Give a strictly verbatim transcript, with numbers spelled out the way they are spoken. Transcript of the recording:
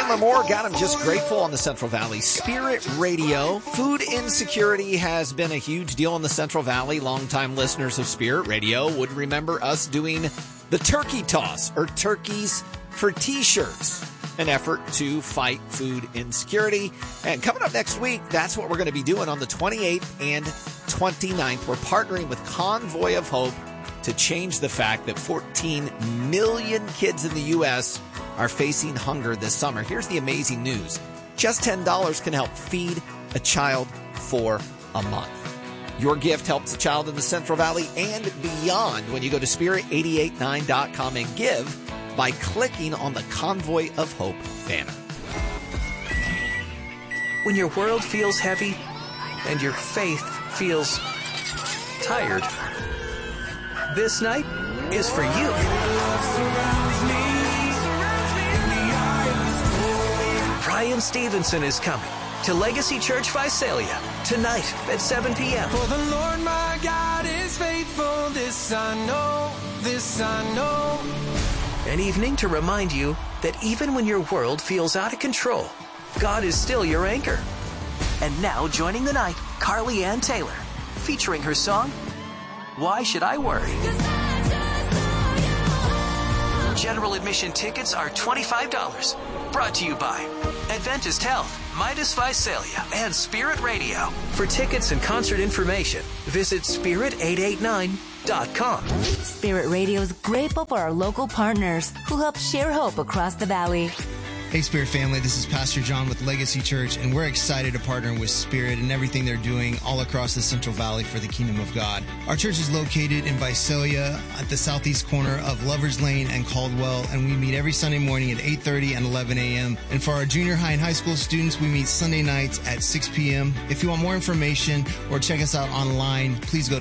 Chandler Moore got him just grateful on the Central Valley Spirit Radio. Food insecurity has been a huge deal in the Central Valley. Longtime listeners of Spirit Radio would remember us doing the turkey toss, or turkeys for t-shirts, an effort to fight food insecurity. And coming up next week, that's what we're going to be doing on the twenty-eighth and twenty-ninth. We're partnering with Convoy of Hope to change the fact that fourteen million kids in the U S are facing hunger this summer. Here's the amazing news. Just ten dollars can help feed a child for a month. Your gift helps a child in the Central Valley and beyond when you go to spirit eight eight nine dot com and give by clicking on the Convoy of Hope banner. When your world feels heavy and your faith feels tired, this night is for you. Brian Stevenson is coming to Legacy Church Visalia tonight at seven p.m. For the Lord my God is faithful, this I know, this I know. An evening to remind you that even when your world feels out of control, God is still your anchor. And now joining the night, Carly Ann Taylor, featuring her song, Why Should I Worry? General admission tickets are twenty-five dollars. Brought to you by Adventist Health, Midas Visalia, and Spirit Radio. For tickets and concert information, visit spirit eight eight nine dot com. Spirit Radio is grateful for our local partners who help share hope across the valley. Hey, Spirit family, this is Pastor John with Legacy Church, and we're excited to partner with Spirit and everything they're doing all across the Central Valley for the Kingdom of God. Our church is located in Visalia at the southeast corner of Lovers Lane and Caldwell, and we meet every Sunday morning at eight thirty and eleven a.m. And for our junior high and high school students, we meet Sunday nights at six p.m. If you want more information or check us out online, please go